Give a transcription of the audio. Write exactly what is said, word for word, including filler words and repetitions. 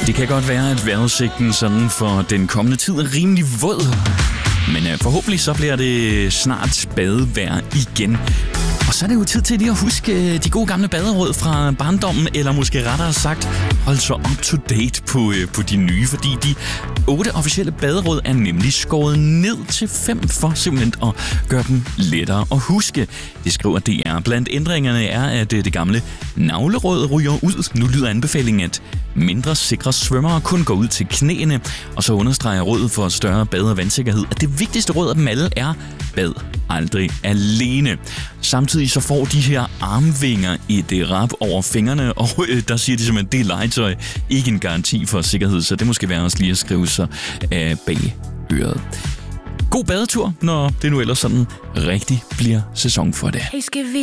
Det kan godt være, at vejrudsigten sådan for den kommende tid er rimelig våd. Men øh, forhåbentlig så bliver det snart badevejr igen. Og så er det jo tid til lige at huske de gode gamle baderåd fra barndommen, eller måske rettere sagt, hold så up to date på, øh, på de nye, fordi de otte officielle baderåd er nemlig skåret ned til fem for simpelthen at gøre dem lettere at huske. Det skriver D R. Blandt ændringerne er, at det gamle navleråd ryger ud. Nu lyder anbefalingen, at mindre sikre svømmere kun går ud til knæene, og så understreger rådet for større bade- og vandsikkerhed, at det vigtigste råd af dem alle er bad aldrig alene. Samtidig så får de her armvinger et rap over fingrene, og øh, der siger de simpelthen, at det er legetøj, ikke en garanti for sikkerhed, så det måske være også lige at skrive sig øh, bag øret. God badetur, når det nu ellers sådan rigtig bliver sæson for det. Hey, skal vi